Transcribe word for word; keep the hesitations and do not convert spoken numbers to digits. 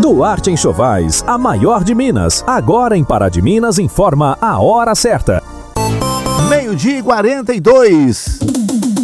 Duarte Enxovais, a maior de Minas. Agora em Pará de Minas informa a hora certa. Meio-dia e quarenta e dois.